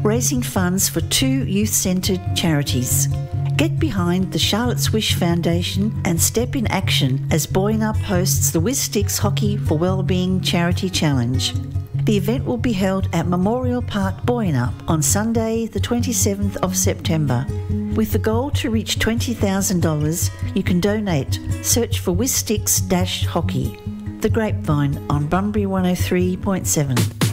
raising funds for 2 youth-centred charities. Get behind the Charlotte's Wish Foundation and step in action as Boyanup hosts the WisSticks Hockey for Wellbeing Charity Challenge. The event will be held at Memorial Park, Boyanup on Sunday the 27th of September. With the goal to reach $20,000, you can donate. Search for WisSticks-Hockey. The Grapevine on Bunbury 103.7.